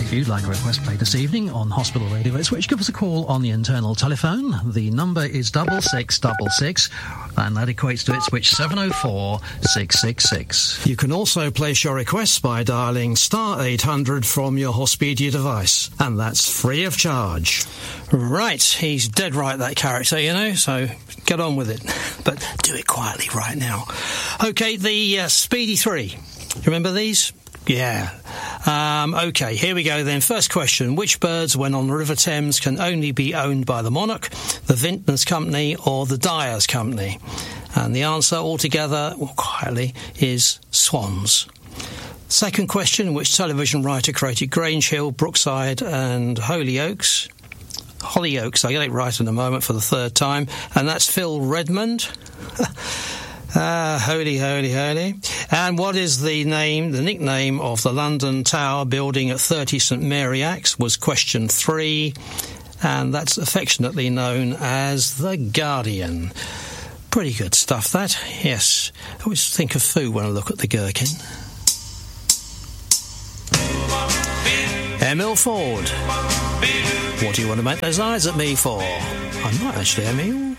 If you'd like a request played this evening on Hospital Radio Ipswich, give us a call on the internal telephone. The number is 6666, and that equates to Ipswich 704 666. You can also place your requests by dialing star 800 from your Hospedia device, and that's free of charge. Right, he's dead right, that character, you know, so get on with it. But do it quietly right now. OK, the Speedy 3. You remember these? Yeah. OK, here we go then. First question. Which birds, when on the River Thames, can only be owned by the Monarch, the Vintners Company or the Dyers Company? And the answer altogether, well, quietly, is swans. Second question. Which television writer created Grange Hill, Brookside and Hollyoaks? Hollyoaks, I get it right in a moment for the third time. And that's Phil Redmond. Holy. And what is the nickname of the London Tower building at 30 St Mary Axe was question 3, and that's affectionately known as the Guardian. Pretty good stuff, that. Yes. I always think of food when I look at the gherkin. Emil Ford. What do you want to make those eyes at me for? I might actually, Emil.